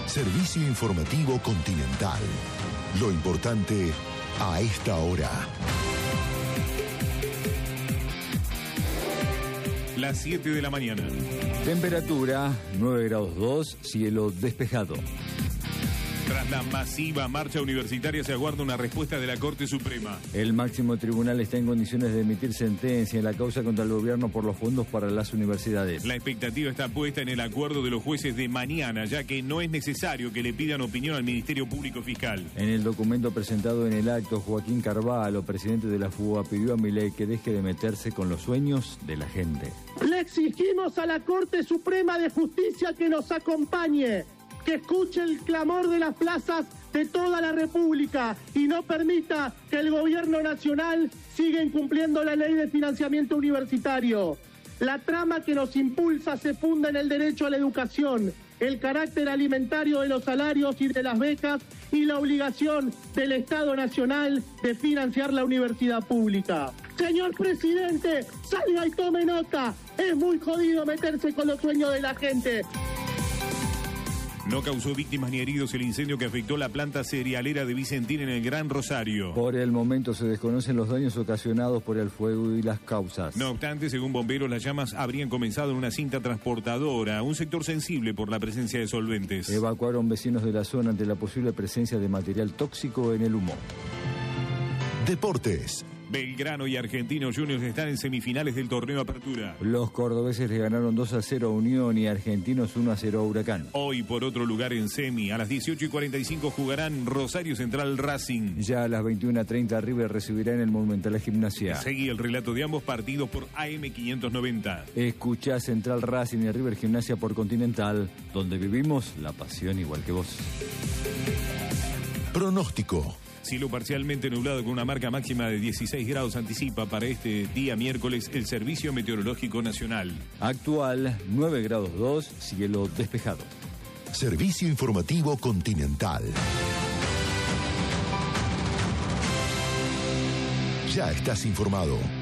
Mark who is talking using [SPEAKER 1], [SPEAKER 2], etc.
[SPEAKER 1] Servicio informativo Continental. Lo importante a esta hora.
[SPEAKER 2] Las 7 de la mañana.
[SPEAKER 3] Temperatura 9 grados 2, cielo despejado.
[SPEAKER 2] Tras la masiva marcha universitaria se aguarda una respuesta de la Corte Suprema.
[SPEAKER 3] El máximo tribunal está en condiciones de emitir sentencia en la causa contra el gobierno por los fondos para las universidades.
[SPEAKER 2] La expectativa está puesta en el acuerdo de los jueces de mañana, ya que no es necesario que le pidan opinión al Ministerio Público Fiscal.
[SPEAKER 3] En el documento presentado en el acto, Joaquín Carvalho, presidente de la FUBA, pidió a Milei que deje de meterse con los sueños de la gente.
[SPEAKER 4] Le exigimos a la Corte Suprema de Justicia que nos acompañe, que escuche el clamor de las plazas de toda la República y no permita que el gobierno nacional siga incumpliendo la ley de financiamiento universitario. La trama que nos impulsa se funda en el derecho a la educación, el carácter alimentario de los salarios y de las becas y la obligación del Estado Nacional de financiar la universidad pública. Señor presidente, salga y tome nota. Es muy jodido meterse con los sueños de la gente.
[SPEAKER 2] No causó víctimas ni heridos el incendio que afectó la planta cerealera de Vicentín en el Gran Rosario.
[SPEAKER 3] Por el momento se desconocen los daños ocasionados por el fuego y las causas.
[SPEAKER 2] No obstante, según bomberos, las llamas habrían comenzado en una cinta transportadora, un sector sensible por la presencia de solventes.
[SPEAKER 3] Evacuaron vecinos de la zona ante la posible presencia de material tóxico en el humo.
[SPEAKER 1] Deportes.
[SPEAKER 2] Belgrano y Argentinos Juniors están en semifinales del torneo Apertura.
[SPEAKER 3] Los cordobeses le ganaron 2-0 a Unión y Argentinos 1-0 a Huracán.
[SPEAKER 2] Hoy, por otro lugar en semi, a las 18:45 jugarán Rosario Central Racing.
[SPEAKER 3] Ya a las 21:30 River recibirá en el Monumental a Gimnasia.
[SPEAKER 2] Seguí el relato de ambos partidos por AM590.
[SPEAKER 3] Escuchá Central Racing y River Gimnasia por Continental, donde vivimos la pasión igual que vos.
[SPEAKER 1] Pronóstico.
[SPEAKER 2] Cielo parcialmente nublado con una marca máxima de 16 grados anticipa para este día miércoles el Servicio Meteorológico Nacional.
[SPEAKER 3] Actual 9 grados 2, cielo despejado.
[SPEAKER 1] Servicio informativo Continental. Ya estás informado.